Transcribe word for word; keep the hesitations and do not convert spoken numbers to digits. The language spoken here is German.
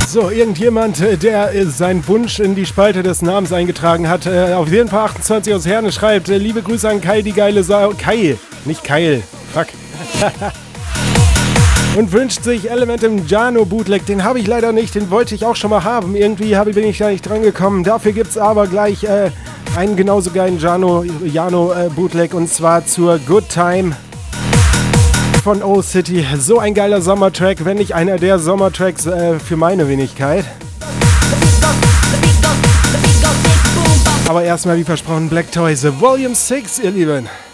So, irgendjemand, der seinen Wunsch in die Spalte des Namens eingetragen hat, auf jeden Fall achtundzwanzig aus Herne schreibt, liebe Grüße an Kai, die geile Sau. Kai, nicht Keil. Fuck. Und wünscht sich Element im Jano Bootleg. Den habe ich leider nicht, den wollte ich auch schon mal haben. Irgendwie habe, bin ich da nicht dran gekommen. Dafür gibt es aber gleich äh, einen genauso geilen Jano, Jano äh, Bootleg, und zwar zur Good Time von O City. So ein geiler Sommertrack, wenn nicht einer der Sommertracks äh, für meine Wenigkeit. Aber erstmal wie versprochen Black Toys Volume sechs, ihr Lieben.